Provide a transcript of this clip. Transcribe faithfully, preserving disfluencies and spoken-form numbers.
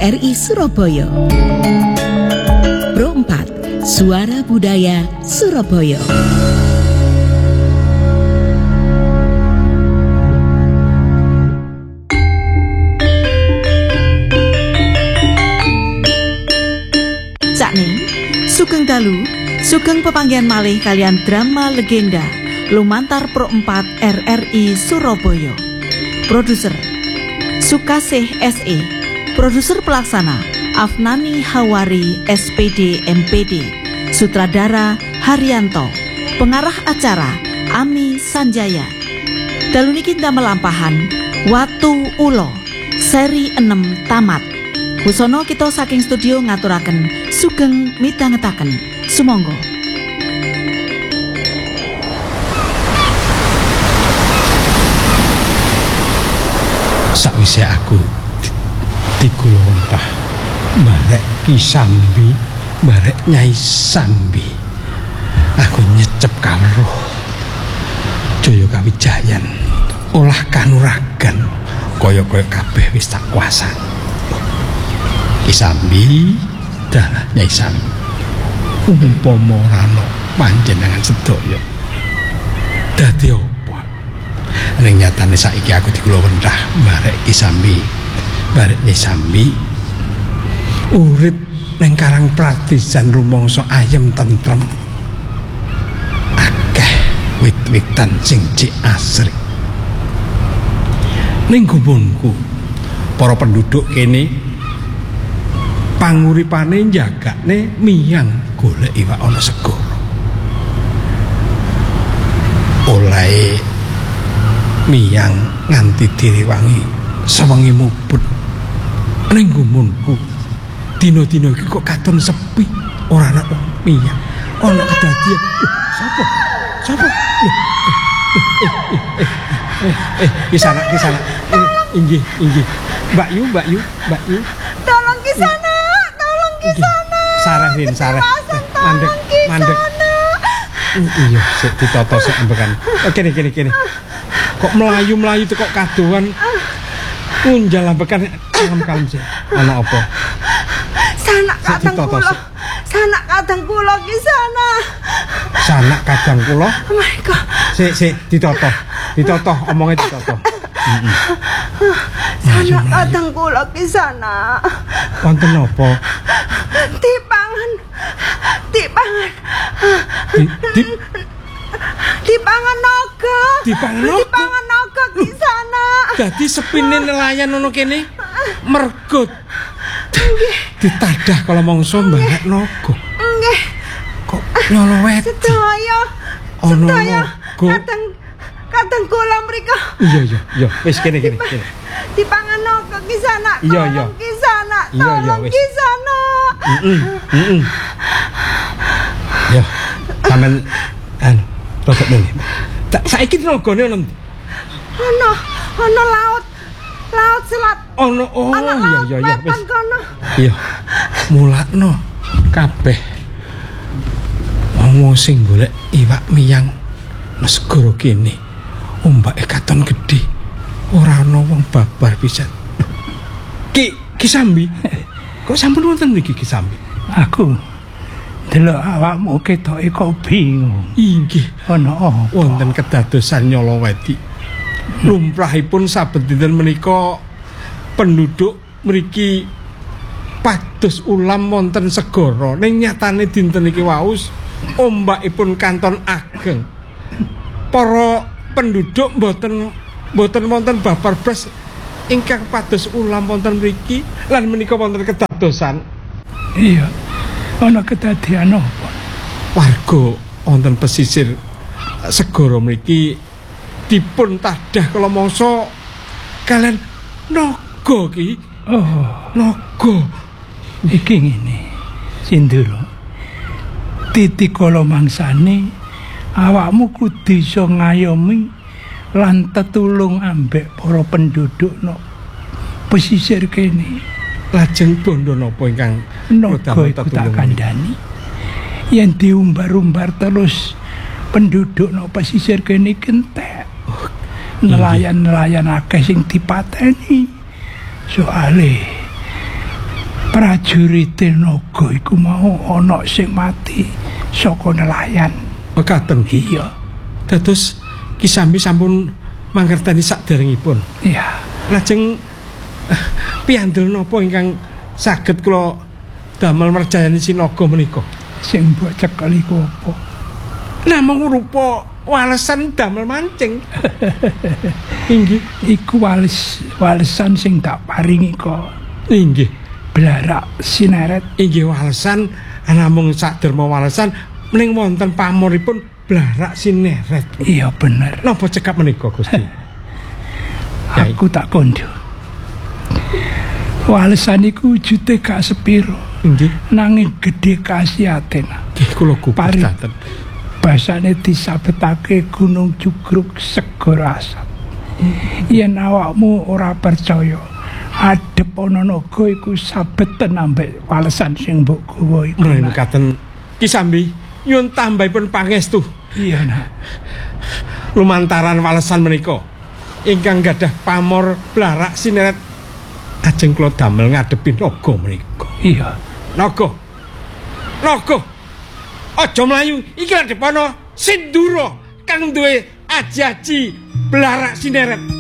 R I Surabaya. Pro empat, Suara Budaya Surabaya. Sakning, sugeng dalu, sugeng pepanggihan malih kalian drama legenda lumantar Pro empat R R I Surabaya. Produser Sukasih S E. Produser pelaksana Afnani Hawari S P D M P D. Sutradara Haryanto. Pengarah acara Ami Sanjaya. Dalu niki melampahan Watu Ulo seri enam tamat. Wusono kita saking studio ngaturaken sugeng midhangetaken. Sumangga. Sakwise aku digulungkah barek Ki Sambi, barek Nyai Sambi, aku nyecep karo Jaya Kawijayan, olah kanuragan kaya-kaya kabeh wis tak kuasa. Ki Sambi dalah Nyai Sambi, umpama ora ana panjenengan sedaya dadi apa? Ning nyatane saiki aku digulungkah barek Ki Sambi, barek Nyai Sambi urip ning Karang Pratijan rumangsa ayem tentrem, akeh wit-witan sing cik asri. Ning gumunku para penduduk kene panguripane njagakne miyang golek iwak ana segara. Olahe miyang nganti direwangi sewengi mubut. Ning gumunku dina-dina iki kok katon sepi, ora ana wong miyang. Ana kedadian. Sapa? Sapa? Eh, eh, kisana, kisana. Inggih, inggih. Mbak Yu, Mbak Yu, Mbak Yu. Tolong kisana, tolong kisana. Sarehin, sareh. Mandek, mandek. Iya, sik ditoto sik ambekan. Oh, kene, kene, kene. Kok melayu-melayu tuh kok kaduan. Unjal ambekan kalem-kalem sih. Ana apa? Sanak kadang kula. Sanak kadang kula ki sana. Sanak kadang kula. Oh my god. Sik sik ditoto. Ditoto omongnya ditoto. Heeh. Sanak kadang kula ki sana. Wonten apa? Dipangan. Dipangan. Di di dipangan naga. Dipangan naga. Dipangan naga ki sana. Dadi sepine nelayan ono kene mergo ditadah kalau mongso mbarek naga. Nggih. Kok nyolowet. Sedaya. Ono Sedaya. naga. Kadang kadang kula mriko. Iya iya iya. Wis kene kene kene. Dipangan naga ki sana. Iya iya. Ki sana. Iya iya wis. Ki sana. Heeh. Heeh. Ya, sampean anu rokok dene. Tak saiki nagane ono ndi? Ono, ono laut. Laut Selat. Ono oh iya iya iya wis. Iya. Mulakno kabeh wong sing golek iwak miyang segara kene. Ombake katon gedhe. Ora ana wong babar pisan. Ki Ki Sambi. Kok sampun wonten niki Ki Sambi? Aku delok awakmu ketoke kok bingung. Inggih, Ana apa? wonten kedadosan nyoloweti. Lumrahipun saben dinten menika penduduk mriki pados ulam wonten segara. Ning nyatane dinten iki waus ombakipun kanton ageng. Para penduduk mboten mboten wonten babar blas ingkang pados ulam wonten mriki lan menika wonten kedadosan. Iya. Ana kedadian apa? Warga wonten pesisir segara mriki dipun tadah kala mangsa kalian naga ki. Oh, Naga. iki ngene. Sindoro. Titi kala mangsane awakmu kudu iso ngayomi lan tetulung ambek para penduduk no pesisir kene. Lajeng bondo napa ingkang Naga iku tak kandhani. Yen diumbar-umbar terus penduduk no pesisir kene kentek. Nelayan-nelayan akeh sing dipateni. Soale Prajurit naga iku mau ana sing mati saka nelayan. Mekaten. Iya. Dados Ki Sambi sampun mangerteni saderengipun. Iya. Lajeng eh, piandel napa ingkang saged kula damel merjayani sinaga menika? Sing mbok cekel iku apa? Namung rupa walesan damel mancing. Inggih, Iku wales walesan sing tak paringi kok. inggih. Blarak sineret. Inggih walesan namung saderma walesan mling wonten pamoripun blarak sineret. Iya bener. Napa cekap menika, Gusti? Aku tak kondo. Walesan iku wujude gak sepiro, Inggih. nanging gedhe khasiaten. Nggih kula Pari. kupaten. Basane disabetake Gunung Jugruk Segor Asap. Yen awakmu ora percaya, adep ana naga iku sabeten ambek walesan sing mbok gawa iku. Menawi mekaten Ki Sambi nyuwun tambahipun pangestu Iya nah. lumantaran walesan menika ingkang gadah pamor blarak sineret ajeng kula damel ngadepi naga menika. Iya. Naga. Naga. Aja mlayu, iki lak depono Sindura kang duwe aji-aji blarak sineret.